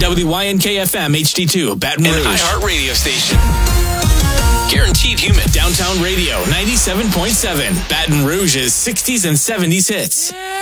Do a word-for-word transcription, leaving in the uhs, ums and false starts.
W Y N K F M H D two, Baton Rouge. An iHeart radio station. Guaranteed human. Downtown Radio, ninety-seven point seven. Baton Rouge's sixties and seventies hits.